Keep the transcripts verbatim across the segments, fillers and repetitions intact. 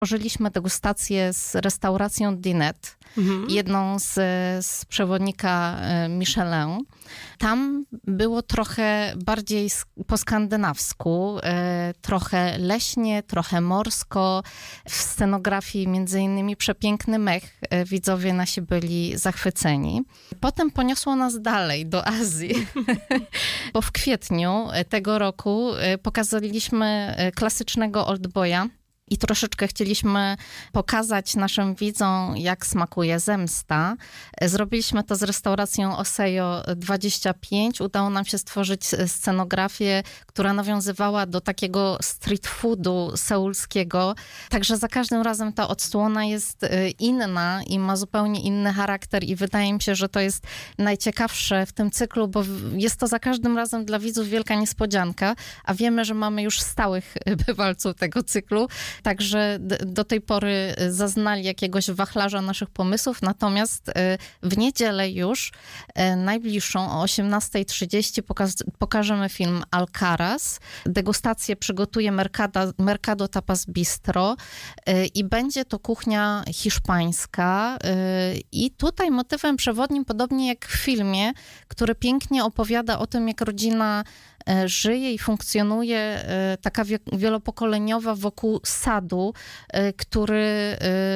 Tworzyliśmy degustację z restauracją Dinette, mhm. jedną z, z przewodnika Michelin. Tam było trochę bardziej po skandynawsku, trochę leśnie, trochę morsko. W scenografii między innymi przepiękny mech. Widzowie nasi byli zachwyceni. Potem poniosło nas dalej do Azji, bo w kwietniu tego roku pokazaliśmy klasycznego Oldboya. I troszeczkę chcieliśmy pokazać naszym widzom, jak smakuje zemsta. Zrobiliśmy to z restauracją Osejo dwadzieścia pięć. Udało nam się stworzyć scenografię, która nawiązywała do takiego street foodu seulskiego. Także za każdym razem ta odsłona jest inna i ma zupełnie inny charakter i wydaje mi się, że to jest najciekawsze w tym cyklu, bo jest to za każdym razem dla widzów wielka niespodzianka, a wiemy, że mamy już stałych bywalców tego cyklu. Także do tej pory zaznali jakiegoś wachlarza naszych pomysłów, natomiast w niedzielę już najbliższą o osiemnasta trzydzieści pokaz- pokażemy film Alcaraz. Degustację przygotuje Mercado, Mercado Tapas Bistro i będzie to kuchnia hiszpańska i tutaj motywem przewodnim, podobnie jak w filmie, który pięknie opowiada o tym, jak rodzina żyje i funkcjonuje taka wielopokoleniowa wokół sadu, który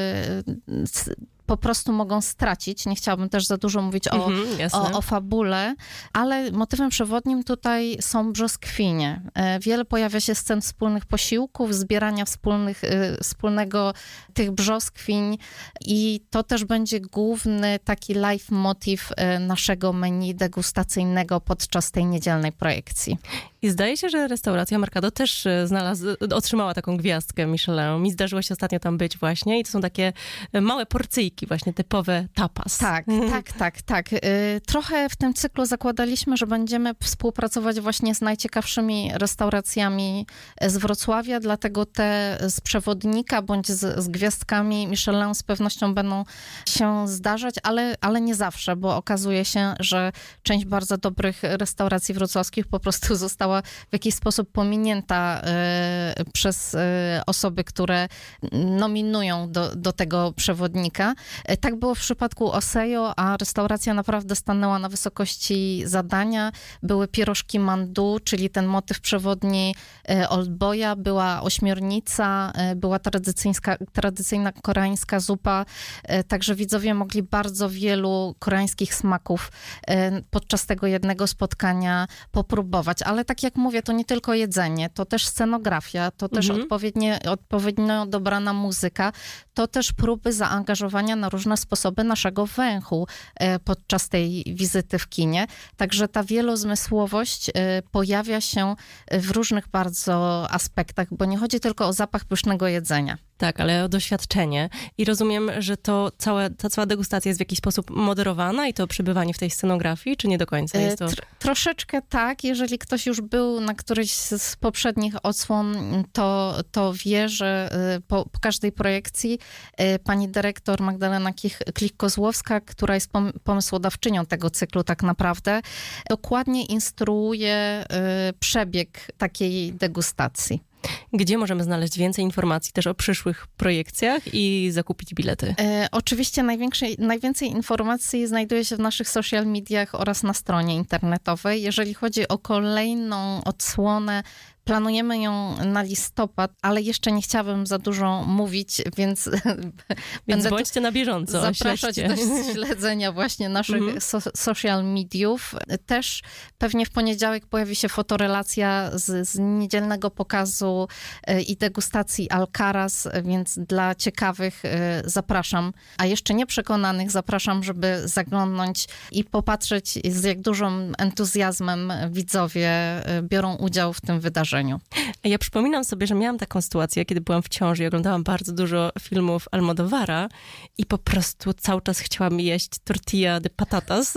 po prostu mogą stracić. Nie chciałabym też za dużo mówić o, mhm, o, o fabule, ale motywem przewodnim tutaj są brzoskwinie. Wiele pojawia się scen wspólnych posiłków, zbierania wspólnych, wspólnego tych brzoskwiń i to też będzie główny taki leitmotiv naszego menu degustacyjnego podczas tej niedzielnej projekcji. I zdaje się, że restauracja Mercado też znalazła, otrzymała taką gwiazdkę Michelin. Mi zdarzyło się ostatnio tam być właśnie i to są takie małe porcyjki, właśnie typowe tapas. Tak, tak, tak, tak. Trochę w tym cyklu zakładaliśmy, że będziemy współpracować właśnie z najciekawszymi restauracjami z Wrocławia, dlatego te z przewodnika bądź z, z gwiazdkami Michelin z pewnością będą się zdarzać, ale, ale nie zawsze, bo okazuje się, że część bardzo dobrych restauracji wrocławskich po prostu została w jakiś sposób pominięta y, przez y, osoby, które nominują do, do tego przewodnika. Y, tak było w przypadku Osejo, a restauracja naprawdę stanęła na wysokości zadania. Były pierożki mandu, czyli ten motyw przewodni y, Oldboya, była ośmiornica, y, była tradycyjna, tradycyjna koreańska zupa, y, także widzowie mogli bardzo wielu koreańskich smaków y, podczas tego jednego spotkania popróbować, ale tak jak mówię, to nie tylko jedzenie, to też scenografia, to też mhm. odpowiednie, odpowiednio dobrana muzyka, to też próby zaangażowania na różne sposoby naszego węchu podczas tej wizyty w kinie. Także ta wielozmysłowość pojawia się w różnych bardzo aspektach, bo nie chodzi tylko o zapach pysznego jedzenia. Tak, ale o doświadczenie. I rozumiem, że to całe, ta cała degustacja jest w jakiś sposób moderowana i to przebywanie w tej scenografii, czy nie do końca jest to? Tr- troszeczkę tak. Jeżeli ktoś już był na którejś z poprzednich odsłon, to, to wie, że po, po każdej projekcji pani dyrektor Magdalena Klich-Kozłowska, która jest pom- pomysłodawczynią tego cyklu tak naprawdę, dokładnie instruuje przebieg takiej degustacji. Gdzie możemy znaleźć więcej informacji też o przyszłych projekcjach i zakupić bilety? E, oczywiście najwięcej informacji znajduje się w naszych social mediach oraz na stronie internetowej. Jeżeli chodzi o kolejną odsłonę, planujemy ją na listopad, ale jeszcze nie chciałabym za dużo mówić, więc, więc będę bądźcie na bieżąco. Zapraszać śledźcie. do śledzenia właśnie naszych mm-hmm. so, social mediów. Też pewnie w poniedziałek pojawi się fotorelacja z, z niedzielnego pokazu i degustacji Alcaraz, więc dla ciekawych zapraszam, a jeszcze nieprzekonanych zapraszam, żeby zaglądnąć i popatrzeć, z jak dużym entuzjazmem widzowie biorą udział w tym wydarzeniu. Ja przypominam sobie, że miałam taką sytuację, kiedy byłam w ciąży i oglądałam bardzo dużo filmów Almodovara i po prostu cały czas chciałam jeść tortilla de patatas.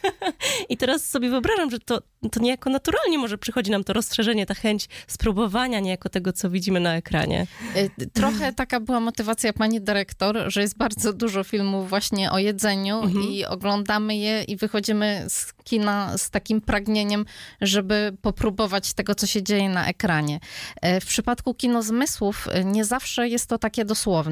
I teraz sobie wyobrażam, że to, to niejako naturalnie może przychodzi nam to rozszerzenie, ta chęć spróbowania niejako tego, co widzimy na ekranie. Trochę taka była motywacja pani dyrektor, że jest bardzo dużo filmów właśnie o jedzeniu mhm. i oglądamy je i wychodzimy z kina z takim pragnieniem, żeby popróbować tego, co się dzieje na ekranie. W przypadku kinozmysłów nie zawsze jest to takie dosłowne.